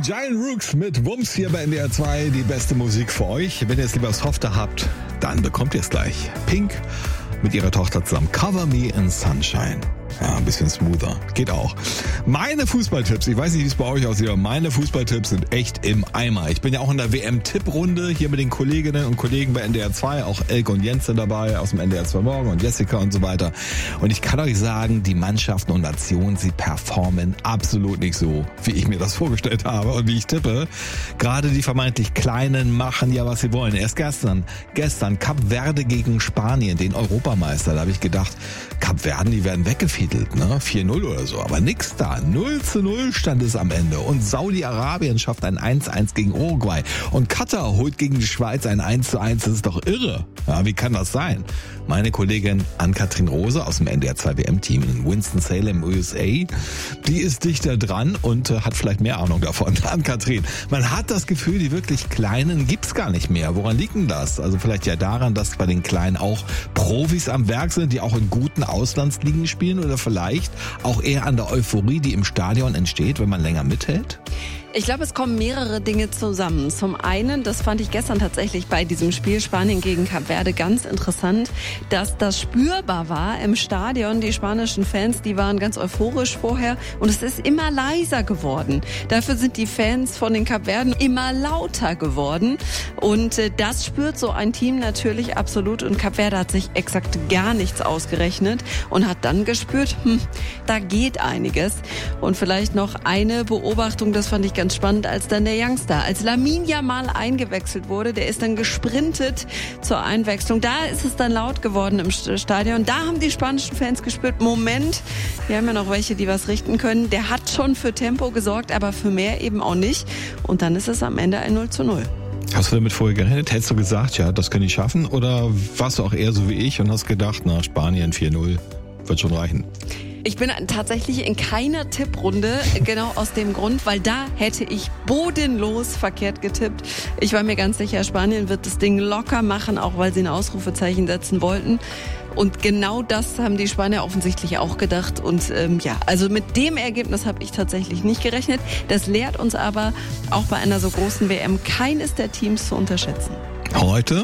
Giant Rooks mit Wumms hier bei NDR 2, die beste Musik für euch. Wenn ihr es lieber softer habt, dann bekommt ihr es gleich. Pink mit ihrer Tochter zusammen. Cover Me in Sunshine. Ja, ein bisschen smoother. Geht auch. Meine Fußballtipps, ich weiß nicht, wie es bei euch aussieht, aber meine Fußballtipps sind echt im Eimer. Ich bin ja auch in der WM-Tipprunde hier mit den Kolleginnen und Kollegen bei NDR 2, auch Elke und Jens sind dabei aus dem NDR 2 Morgen und Jessica und so weiter. Und ich kann euch sagen, die Mannschaften und Nationen, sie performen absolut nicht so, wie ich mir das vorgestellt habe und wie ich tippe. Gerade die vermeintlich Kleinen machen ja, was sie wollen. Erst gestern Kap Verde gegen Spanien, den Europameister. Da habe ich gedacht, Kap Verden, die werden weggefedelt. 4-0 oder so, aber nix da. 0-0 stand es am Ende. Und Saudi-Arabien schafft ein 1-1 gegen Uruguay. Und Katar holt gegen die Schweiz ein 1-1. Das ist doch irre. Ja, wie kann das sein? Meine Kollegin Ann-Kathrin Rose aus dem NDR 2 WM-Team in Winston-Salem, USA, die ist dichter dran und hat vielleicht mehr Ahnung davon. Ann-Kathrin, man hat das Gefühl, die wirklich Kleinen gibt's gar nicht mehr. Woran liegt denn das? Also vielleicht ja daran, dass bei den Kleinen auch Profis am Werk sind, die auch in guten Auslandsligen spielen, oder vielleicht auch eher an der Euphorie, die im Stadion entsteht, wenn man länger mithält? Ich glaube, es kommen mehrere Dinge zusammen. Zum einen, das fand ich gestern tatsächlich bei diesem Spiel Spanien gegen Kap Verde ganz interessant, dass das spürbar war im Stadion. Die spanischen Fans, die waren ganz euphorisch vorher und es ist immer leiser geworden. Dafür sind die Fans von den Kap Verden immer lauter geworden und das spürt so ein Team natürlich absolut und Kap Verde hat sich exakt gar nichts ausgerechnet und hat dann gespürt, da geht einiges. Und vielleicht noch eine Beobachtung, das fand ich ganz spannend, als dann der Youngster, als Lamine Yamal eingewechselt wurde, der ist dann gesprintet zur Einwechslung. Da ist es dann laut geworden im Stadion. Da haben die spanischen Fans gespürt, Moment, wir haben ja noch welche, die was richten können. Der hat schon für Tempo gesorgt, aber für mehr eben auch nicht. Und dann ist es am Ende ein 0-0. Hast du damit vorher gerechnet? Hättest du gesagt, ja, das kann ich schaffen? Oder warst du auch eher so wie ich und hast gedacht, na, Spanien 4-0 wird schon reichen? Ich bin tatsächlich in keiner Tipprunde, genau aus dem Grund, weil da hätte ich bodenlos verkehrt getippt. Ich war mir ganz sicher, Spanien wird das Ding locker machen, auch weil sie ein Ausrufezeichen setzen wollten. Und genau das haben die Spanier offensichtlich auch gedacht. Und also mit dem Ergebnis habe ich tatsächlich nicht gerechnet. Das lehrt uns aber auch bei einer so großen WM, keines der Teams zu unterschätzen. Heute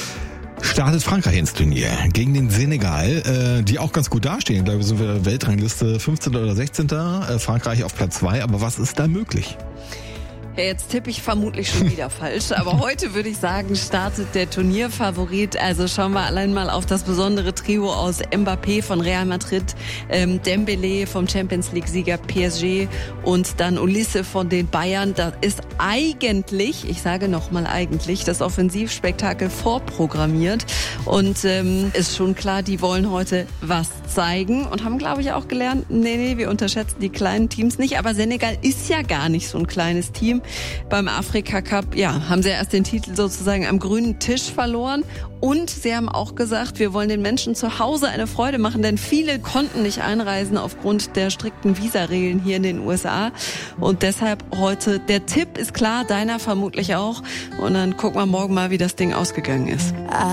startet Frankreich ins Turnier gegen den Senegal, die auch ganz gut dastehen. Ich glaube, wir sind in der Weltrangliste 15. oder 16. Frankreich auf Platz 2. Aber was ist da möglich? Ja, jetzt tippe ich vermutlich schon wieder falsch. Aber heute würde ich sagen, startet der Turnierfavorit. Also schauen wir allein mal auf das besondere Trio aus Mbappé von Real Madrid, Dembélé vom Champions League-Sieger PSG und dann Olise von den Bayern. Da ist eigentlich, ich sage nochmal eigentlich, das Offensivspektakel vorprogrammiert. Und ist schon klar, die wollen heute was zeigen und haben, glaube ich, auch gelernt, nee, wir unterschätzen die kleinen Teams nicht. Aber Senegal ist ja gar nicht so ein kleines Team. Beim Afrika Cup, haben sie erst den Titel sozusagen am grünen Tisch verloren. Und sie haben auch gesagt, wir wollen den Menschen zu Hause eine Freude machen, denn viele konnten nicht einreisen aufgrund der strikten Visaregeln hier in den USA. Und deshalb heute, der Tipp ist klar, deiner vermutlich auch. Und dann gucken wir morgen mal, wie das Ding ausgegangen ist.